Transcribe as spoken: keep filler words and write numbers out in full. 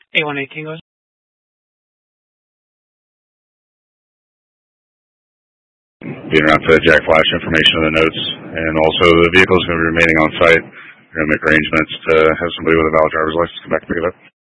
eight one eight Tango. Being around for the Jack Flash information of the notes, and also the vehicle is going to be remaining on site. We're going to make arrangements to have somebody with a valid driver's license come back and pick it up.